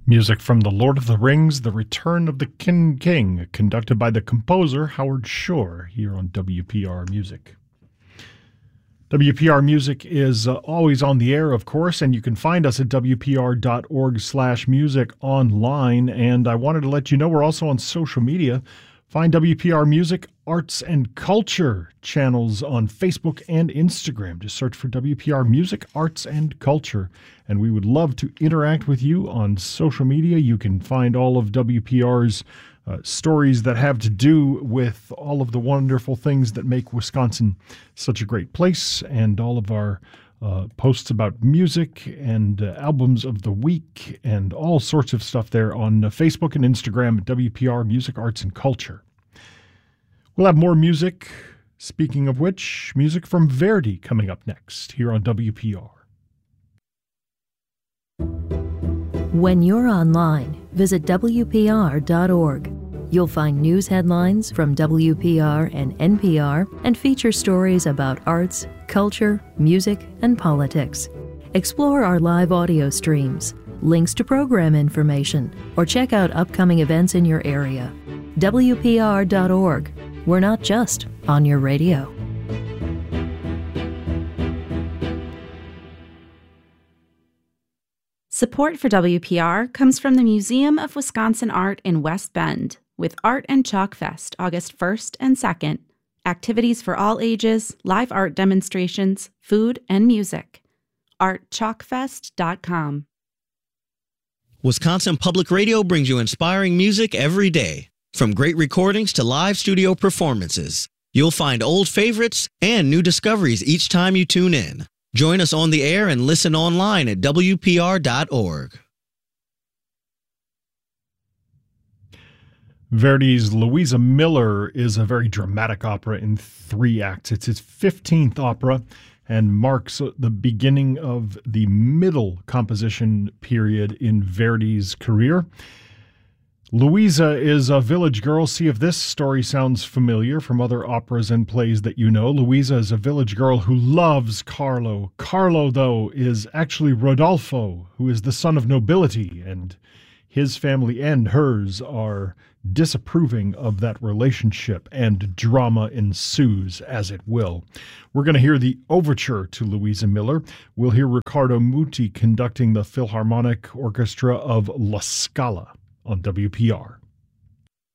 Music from The Lord of the Rings, The Return of the King, conducted by the composer Howard Shore here on WPR Music. WPR Music is always on the air, of course, and you can find us at wpr.org/music online. And I wanted to let you know we're also on social media. Find WPR Music, Arts and Culture channels on Facebook and Instagram. Just search for WPR Music, Arts and Culture. And we would love to interact with you on social media. You can find all of WPR's stories that have to do with all of the wonderful things that make Wisconsin such a great place, and all of our posts about music and albums of the week and all sorts of stuff there on Facebook and Instagram at WPR Music, Arts and Culture. We'll have more music, speaking of which, music from Verdi coming up next here on WPR. When you're online, visit WPR.org. You'll find news headlines from WPR and NPR and feature stories about arts, culture, music, and politics. Explore our live audio streams, links to program information, or check out upcoming events in your area. WPR.org. We're not just on your radio. Support for WPR comes from the Museum of Wisconsin Art in West Bend, with Art and Chalk Fest August 1st and 2nd, activities for all ages, live art demonstrations, food, and music. artchalkfest.com. Wisconsin Public Radio brings you inspiring music every day. From great recordings to live studio performances, you'll find old favorites and new discoveries each time you tune in. Join us on the air and listen online at WPR.org. Verdi's Louisa Miller is a very dramatic opera in 3 acts. It's his 15th opera and marks the beginning of the middle composition period in Verdi's career. Louisa is a village girl. See if this story sounds familiar from other operas and plays that you know. Louisa is a village girl who loves Carlo. Carlo, though, is actually Rodolfo, who is the son of nobility, and his family and hers are disapproving of that relationship, and drama ensues as it will. We're going to hear the overture to Louisa Miller. We'll hear Riccardo Muti conducting the Philharmonic Orchestra of La Scala on WPR.